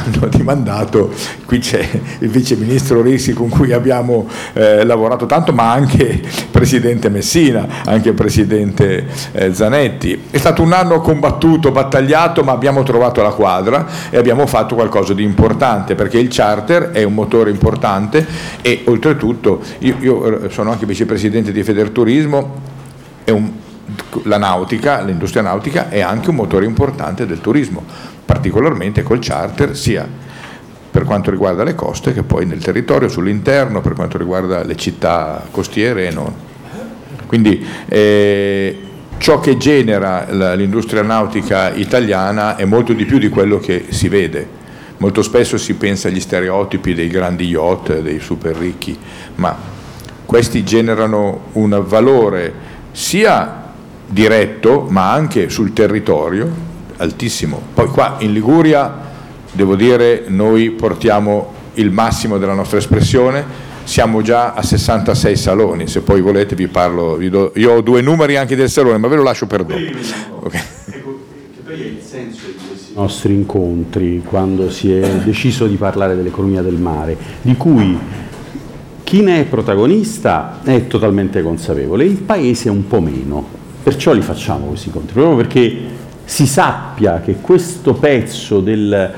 anno di mandato. Qui c'è il vice ministro Risi con cui abbiamo lavorato tanto, ma anche il presidente Messina, anche il presidente Zanetti. È stato un anno combattuto, battagliato, ma abbiamo trovato la quadra e abbiamo fatto qualcosa di importante, perché il charter è un motore importante e oltretutto io sono anche vicepresidente di Federturismo, la nautica, l'industria nautica è anche un motore importante del turismo, particolarmente col charter, sia per quanto riguarda le coste che poi nel territorio, sull'interno, per quanto riguarda le città costiere e non. Quindi ciò che genera l'industria nautica italiana è molto di più di quello che si vede. Molto spesso si pensa agli stereotipi dei grandi yacht, dei super ricchi, ma questi generano un valore sia diretto ma anche sul territorio altissimo. Poi qua in Liguria, devo dire, noi portiamo il massimo della nostra espressione, siamo già a 66 saloni, se poi volete vi parlo, io ho 2 numeri anche del salone, ma ve lo lascio per dopo. Okay. Ecco, che poi è il senso di questi nostri incontri, quando si è deciso di parlare dell'economia del mare, di cui chi ne è protagonista è totalmente consapevole, il Paese un po' meno. Perciò li facciamo questi incontri, proprio perché si sappia che questo pezzo del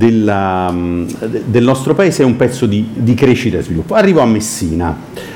nostro Paese è un pezzo di crescita e sviluppo. Arrivo a Messina.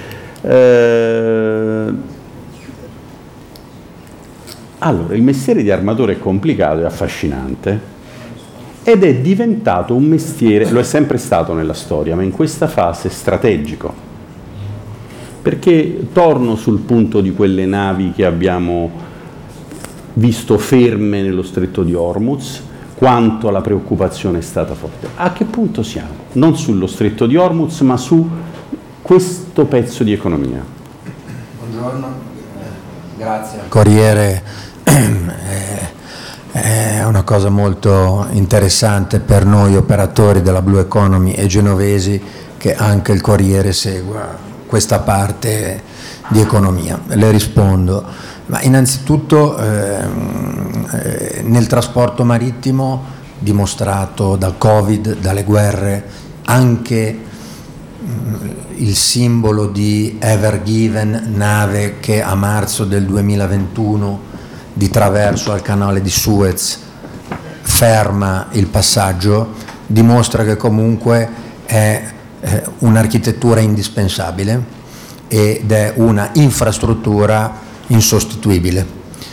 Allora, il mestiere di armatore è complicato e affascinante ed è diventato un mestiere, lo è sempre stato nella storia, ma in questa fase strategico. Perché torno sul punto di quelle navi che abbiamo visto ferme nello stretto di Hormuz, quanto la preoccupazione è stata forte. A che punto siamo? Non sullo stretto di Hormuz, ma su questo pezzo di economia. Buongiorno, grazie. Il Corriere è una cosa molto interessante per noi operatori della Blue Economy e genovesi, che anche il Corriere segua questa parte di economia. Le rispondo, ma innanzitutto nel trasporto marittimo, dimostrato dal Covid, dalle guerre, anche il simbolo di Ever Given, nave che a marzo del 2021 di traverso al canale di Suez ferma il passaggio, dimostra che comunque è un'architettura indispensabile ed è una infrastruttura insostituibile.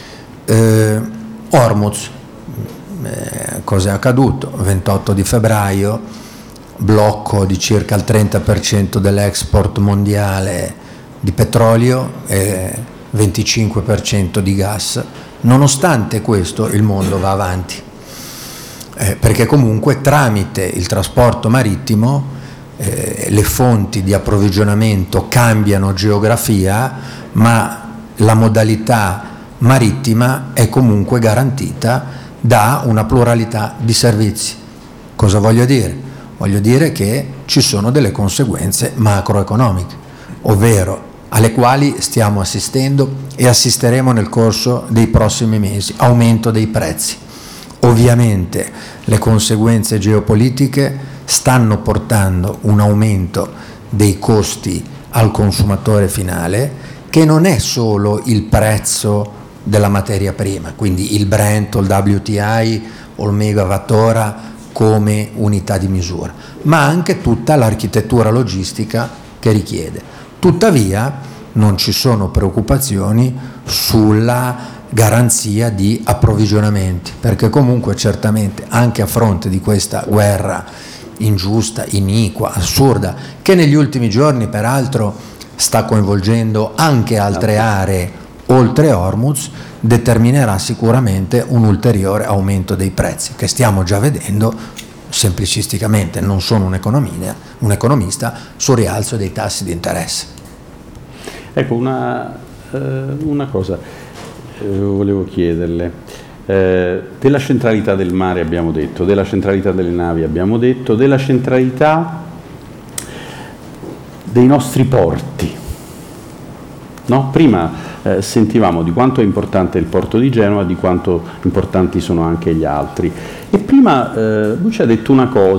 Hormuz, cosa è accaduto? 28 di febbraio, blocco di circa il 30% dell'export mondiale di petrolio e 25% di gas. Nonostante questo il mondo va avanti, perché comunque tramite il trasporto marittimo le fonti di approvvigionamento cambiano geografia, ma la modalità marittima è comunque garantita da una pluralità di servizi. Cosa voglio dire? Voglio dire che ci sono delle conseguenze macroeconomiche, ovvero alle quali stiamo assistendo e assisteremo nel corso dei prossimi mesi: aumento dei prezzi. Ovviamente le conseguenze geopolitiche stanno portando un aumento dei costi al consumatore finale, che non è solo il prezzo della materia prima, quindi il Brent o il WTI o il megawattora come unità di misura, ma anche tutta l'architettura logistica che richiede. Tuttavia non ci sono preoccupazioni sulla garanzia di approvvigionamenti, perché comunque certamente anche a fronte di questa guerra ingiusta, iniqua, assurda, che negli ultimi giorni peraltro sta coinvolgendo anche altre aree oltre Hormuz, determinerà sicuramente un ulteriore aumento dei prezzi, che stiamo già vedendo semplicisticamente, non sono un economista, sul rialzo dei tassi di interesse. Ecco, una cosa volevo chiederle. Della centralità del mare abbiamo detto, della centralità delle navi abbiamo detto, della centralità dei nostri porti. No? Prima sentivamo di quanto è importante il porto di Genova, di quanto importanti sono anche gli altri. E prima lui ci ha detto una cosa